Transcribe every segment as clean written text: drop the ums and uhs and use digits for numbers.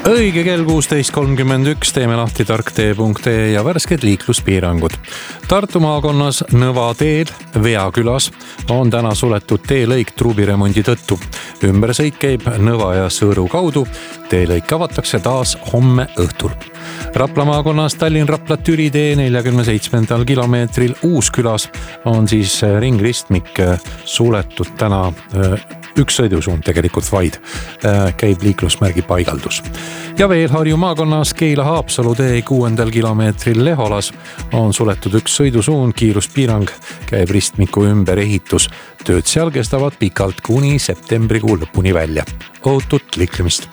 Õige kell 16.31 teeme lahti tarktee.ee ja värsked liikluspiirangud. Tartu maakonnas Nõva teel Veakülas on täna suletud teelõik truubiremondi tõttu. Ümbersõit käib Nõva ja Sõõru kaudu. Teelõik avatakse taas homme õhtul. Rapla maakonnas Tallinn-Rapla-Türi tee 47. kilomeetril Uuskülas on siis ringristmik suletud täna üks sõidusuund tegelikult vaid. Käib liiklusmärgi paigaldus. Ja veel Harju maakonnas Keila-Haapsalu tee 6. kilomeetril Leholas on suletud üks sõidusuund, kiiruspiirang, käib ristmiku ümber ehitus. Tööd seal kestavad pikalt kuni septembrikuu lõpuni välja. Ohutut liiklemist!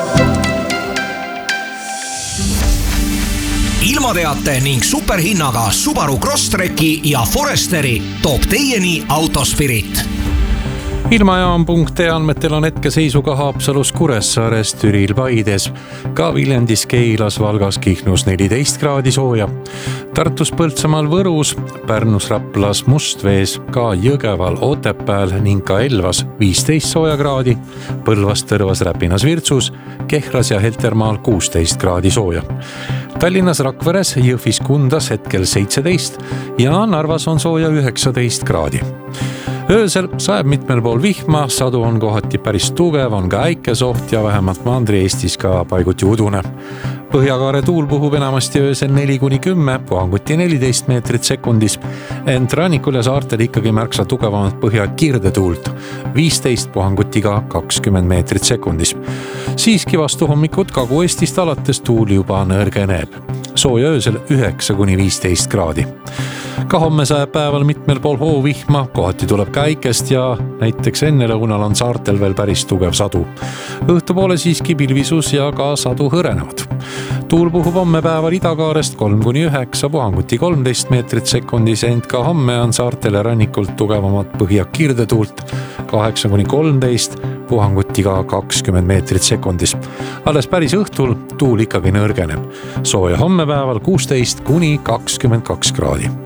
Ilmateate ning superhinnaga Subaru Crosstreki ja Foresteri toob teieni Autospirit. Ilmajaam.ee andmetel on hetkeseisuga Haapsalus, Kuressaares, Türil, Paides, ka Viljandis, Keilas, Valgas, Kihnus 14 kraadi sooja. Tartus, Põltsamaal, Võrus, Pärnus, Raplas, Mustvees, ka Jõgeval, Otepääl ning ka Elvas 15 sooja kraadi, Põlvas, Tõrvas, Räpinas, Virtsus, Kehras ja Heltermaal 16 kraadi sooja. Tallinnas, Rakveres, Jõhvis, Kundas hetkel 17 ja Narvas on sooja 19 kraadi. Öösel sajab mitmel pool vihma, sadu on kohati päris tugev, on ka äikesoht ja vähemalt Mandri-Eestis ka paiguti udune. Põhjakaare tuul puhub enamasti öösel 4-10, puhanguti 14 meetrit sekundis, ent rannikul ja saartel ikkagi märksa tugevamat põhja kirdetuult, 15 puhangutiga 20 meetrit sekundis. Siiski vastu hommikut Kagu-Eestist alates tuul juba nõrgeneb. Sooja öösel 9-15 kraadi. Ka homme sajab päeval mitmel pool hoovihma, kohati tuleb käikest ja näiteks enne lõunal on saartel veel päris tugev sadu. Õhtupoole siiski pilvisus ja ka sadu hõrenevad. Tuul puhub homme päeval idakaarest 3-9, puhanguti 13 meetrit sekundis, ent ka homme on saartele rannikult tugevamat põhja kirdetuult 8-13, puhangutiga 20 meetrit sekundis. Alles päris õhtul tuul ikkagi nõrgeneb. Sooja homme päeval 16-22 kraadi.